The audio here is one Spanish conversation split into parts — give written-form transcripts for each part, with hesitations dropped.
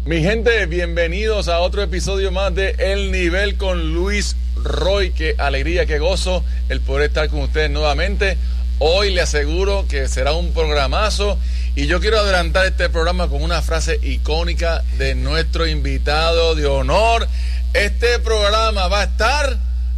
Mi gente, bienvenidos a otro episodio más de El Nivel con Luis Roy. Qué alegría, qué gozo el poder estar con ustedes nuevamente. Hoy le aseguro que será un programazo y yo quiero adelantar este programa con una frase icónica de nuestro invitado de honor. Este programa va a estar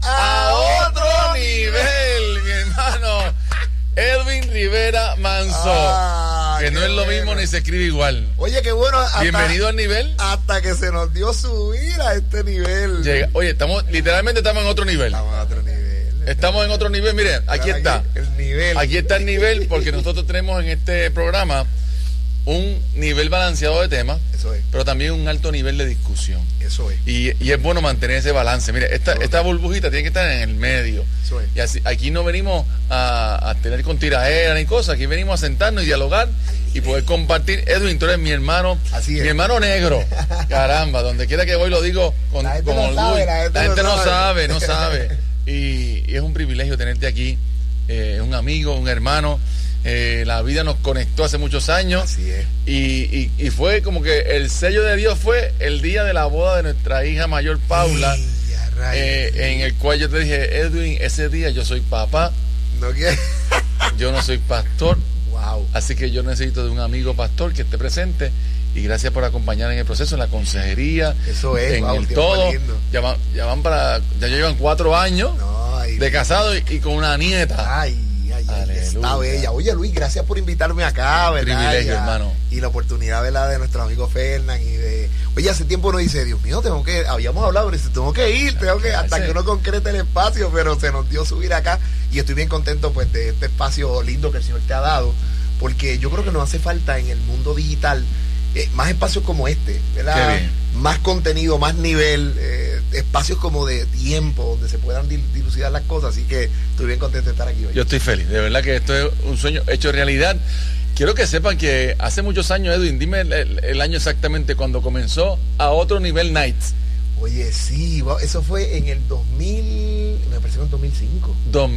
a otro nivel, mi hermano Edwin Rivera Manso, que no es lo mismo ni se escribe igual. Oye, qué bueno. Bienvenido al nivel. Hasta que se nos dio subir a este nivel. Oye, literalmente estamos en otro nivel. Estamos en otro nivel. Estamos en otro nivel, miren, aquí está. El nivel. Aquí está el nivel, porque nosotros tenemos en este programa un nivel balanceado de temas, eso es, pero también un alto nivel de discusión. Eso es. Y es bueno mantener ese balance. Mire, esta burbujita tiene que estar en el medio. Eso es. Y así, aquí no venimos a tener con tiraera ni cosas, aquí venimos a sentarnos y dialogar y poder compartir. Edwin, tú eres mi hermano, así es, mi hermano negro. Caramba, donde quiera que voy lo digo con orgullo. La gente no sabe. Y es un privilegio tenerte aquí, un amigo, un hermano. La vida nos conectó hace muchos años. Así es. Y fue como que el sello de Dios fue el día de la boda de nuestra hija mayor Paula, en el cual yo te dije, Edwin, ese día yo soy papá. ¿No qué? Yo no soy pastor. Wow. Así que yo necesito de un amigo pastor que esté presente. Y gracias por acompañar en el proceso, en la consejería. Eso es, en el todo. Ya llevan 4 años de casado y con una nieta. Ay, está bella. Oye, Luis, gracias por invitarme acá, ¿verdad? Privilegio, hermano. Y la oportunidad, ¿verdad?, de nuestro amigo Fernán y de... Oye, hace tiempo uno dice, Dios mío, habíamos hablado, pero tengo que ir, hasta que uno concrete el espacio, pero se nos dio subir acá y estoy bien contento, pues, de este espacio lindo que el Señor te ha dado, porque yo creo que nos hace falta en el mundo digital más espacios como este, ¿verdad? Qué bien. Más contenido, más nivel, espacios como de tiempo donde se puedan dilucidar las cosas, así que estoy bien contento de estar aquí hoy. Yo estoy feliz, de verdad que esto es un sueño hecho realidad. Quiero que sepan que hace muchos años, Edwin, dime el año exactamente cuando comenzó A Otro Nivel Nights. Oye, sí, eso fue en el 2000, me parece que en 2005.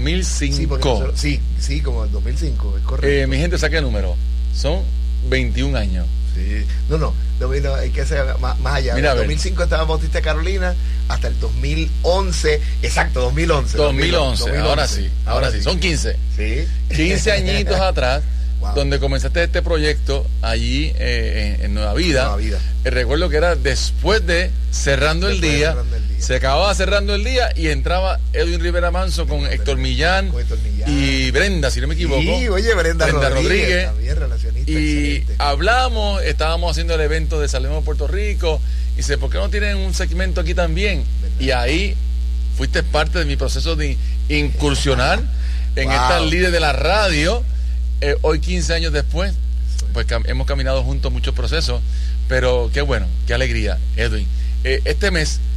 2005. Sí, como el 2005, es correcto. Mi gente, saque el número, son 21 años. Sí. No, hay que ser más allá. Mira, en el 2005 estaba en Bautista Carolina, hasta el 2011, exacto, 2011. 2011. Ahora sí, son 15. Sí. 15 añitos atrás, wow, donde comenzaste este proyecto allí en Nueva Vida. Recuerdo que era después de Cerrando el Día. Se acababa cerrando el día y entraba Edwin Rivera Manso con Héctor Millán y Brenda, si no me equivoco. Sí, oye, Brenda Rodríguez. También relacionista, y excelente. Hablamos, estábamos haciendo el evento de Salvemos Puerto Rico. Y dice, ¿por qué no tienen un segmento aquí también? ¿Verdad? Y ahí fuiste parte de mi proceso de incursionar en esta líder de la radio. Hoy, 15 años después, pues hemos caminado juntos muchos procesos. Pero qué bueno, qué alegría, Edwin. Este mes